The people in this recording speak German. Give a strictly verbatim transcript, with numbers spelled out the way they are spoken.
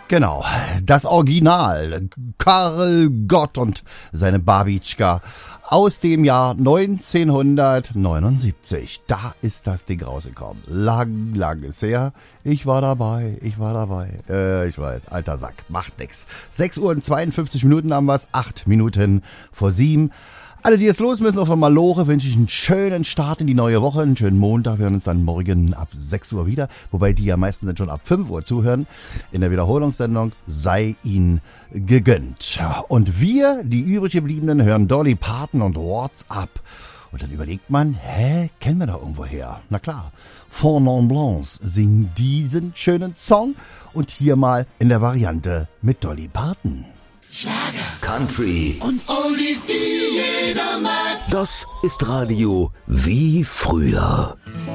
Genau, das Original, Karel Gott und seine Babitschka aus dem Jahr neunzehnhundertneunundsiebzig. Da ist das Ding rausgekommen. Lang, lang ist her. Ich war dabei, ich war dabei. Äh, ich weiß, alter Sack, macht nix. sechs Uhr und zweiundfünfzig Minuten haben wir's, acht Minuten vor sieben. Alle, die jetzt los müssen auf der Malore, wünsche ich einen schönen Start in die neue Woche, einen schönen Montag. Wir hören uns dann morgen ab sechs Uhr wieder, wobei die ja meistens dann schon ab fünf Uhr zuhören. In der Wiederholungssendung sei ihnen gegönnt. Und wir, die übrig gebliebenen, hören Dolly Parton und What's Up. Und dann überlegt man, hä, kennen wir doch irgendwo her? Na klar, Four Non Blondes singen diesen schönen Song und hier mal in der Variante mit Dolly Parton. Schlager, Country und Oldies, die jeder mag. Das ist Radio wie früher.